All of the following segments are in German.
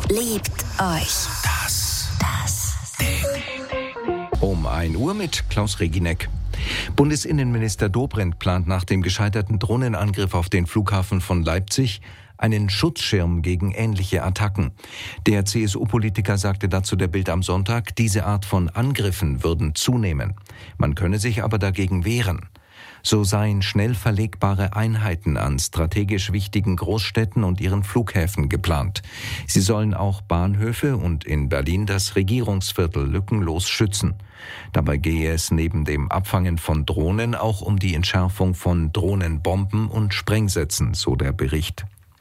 Liebt euch. Das Ding. Um 1 Uhr mit Klaus Regineck. Bundesinnenminister Dobrindt plant nach dem gescheiterten Drohnenangriff auf den Flughafen von Leipzig einen Schutzschirm gegen ähnliche Attacken. Der CSU-Politiker sagte dazu der Bild am Sonntag, diese Art von Angriffen würden zunehmen. Man könne sich aber dagegen wehren. So seien schnell verlegbare Einheiten an strategisch wichtigen Großstädten und ihren Flughäfen geplant. Sie sollen auch Bahnhöfe und in Berlin das Regierungsviertel lückenlos schützen. Dabei gehe es neben dem Abfangen von Drohnen auch um die Entschärfung von Drohnenbomben und Sprengsätzen, so der Bericht.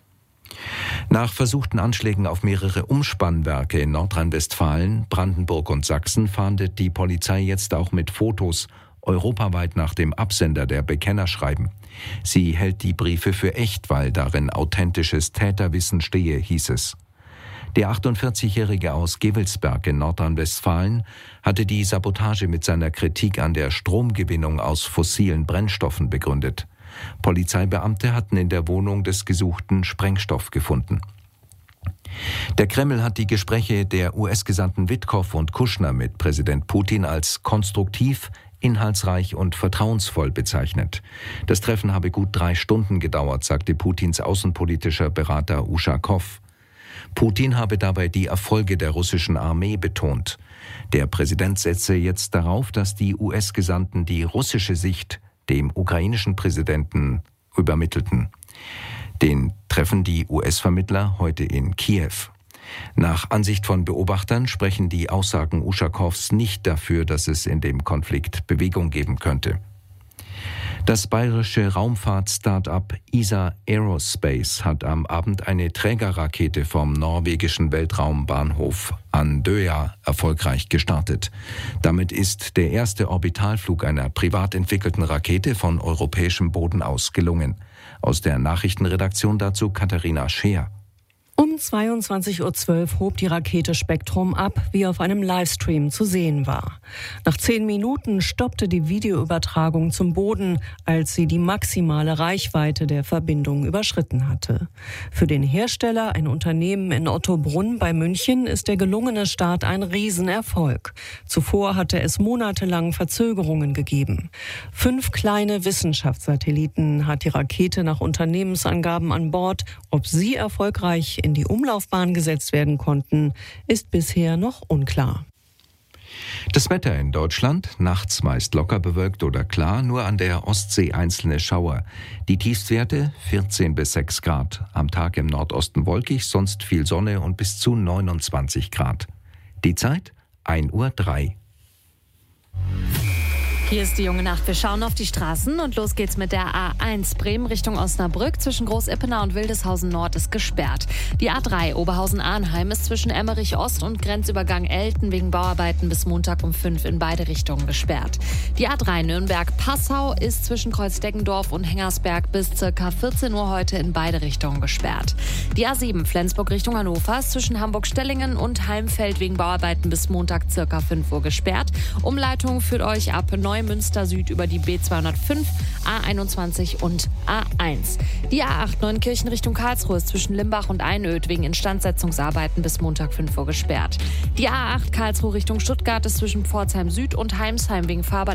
Nach versuchten Anschlägen auf mehrere Umspannwerke in Nordrhein-Westfalen, Brandenburg und Sachsen fahndet die Polizei jetzt auch mit Fotos europaweit nach dem Absender der Bekennerschreiben. Sie hält die Briefe für echt, weil darin authentisches Täterwissen stehe, hieß es. Der 48-Jährige aus Gevelsberg in Nordrhein-Westfalen hatte die Sabotage mit seiner Kritik an der Stromgewinnung aus fossilen Brennstoffen begründet. Polizeibeamte hatten in der Wohnung des Gesuchten Sprengstoff gefunden. Der Kreml hat die Gespräche der US-Gesandten Witkow und Kushner mit Präsident Putin als konstruktiv, inhaltsreich und vertrauensvoll bezeichnet. Das Treffen habe gut 3 Stunden gedauert, sagte Putins außenpolitischer Berater Uschakow. Putin habe dabei die Erfolge der russischen Armee betont. Der Präsident setze jetzt darauf, dass die US-Gesandten die russische Sicht dem ukrainischen Präsidenten übermittelten. Den treffen die US-Vermittler heute in Kiew. Nach Ansicht von Beobachtern sprechen die Aussagen Uschakows nicht dafür, dass es in dem Konflikt Bewegung geben könnte. Das bayerische Raumfahrt-Start-up ESA Aerospace hat am Abend eine Trägerrakete vom norwegischen Weltraumbahnhof Andøya erfolgreich gestartet. Damit ist der erste Orbitalflug einer privat entwickelten Rakete von europäischem Boden aus gelungen. Aus der Nachrichtenredaktion dazu Katharina Scheer. Um 22.12 Uhr hob die Rakete Spektrum ab, wie auf einem Livestream zu sehen war. Nach 10 Minuten stoppte die Videoübertragung zum Boden, als sie die maximale Reichweite der Verbindung überschritten hatte. Für den Hersteller, ein Unternehmen in Ottobrunn bei München, ist der gelungene Start ein Riesenerfolg. Zuvor hatte es monatelang Verzögerungen gegeben. 5 kleine Wissenschaftssatelliten hat die Rakete nach Unternehmensangaben an Bord. Ob sie erfolgreich in die Umlaufbahn gesetzt werden konnten, ist bisher noch unklar. Das Wetter in Deutschland, nachts meist locker bewölkt oder klar, nur an der Ostsee einzelne Schauer. Die Tiefstwerte 14 bis 6 Grad. Am Tag im Nordosten wolkig, sonst viel Sonne und bis zu 29 Grad. Die Zeit 1:03 Uhr. Hier ist die junge Nacht. Wir schauen auf die Straßen und los geht's mit der A1 Bremen Richtung Osnabrück. Zwischen Groß-Ippenau und Wildeshausen Nord ist gesperrt. Die A3 Oberhausen-Arnheim ist zwischen Emmerich Ost und Grenzübergang Elten wegen Bauarbeiten bis Montag um 5 in beide Richtungen gesperrt. Die A3 Nürnberg-Passau ist zwischen Kreuz-Deggendorf und Hengersberg bis ca. 14 Uhr heute in beide Richtungen gesperrt. Die A7 Flensburg Richtung Hannover ist zwischen Hamburg-Stellingen und Heimfeld wegen Bauarbeiten bis Montag ca. 5 Uhr gesperrt. Umleitung führt euch ab Neumünster Süd über die B205, A21 und A1. Die A8 Neunkirchen Richtung Karlsruhe ist zwischen Limbach und Einöd wegen Instandsetzungsarbeiten bis Montag 5 Uhr gesperrt. Die A8 Karlsruhe Richtung Stuttgart ist zwischen Pforzheim Süd und Heimsheim wegen Fahrbahn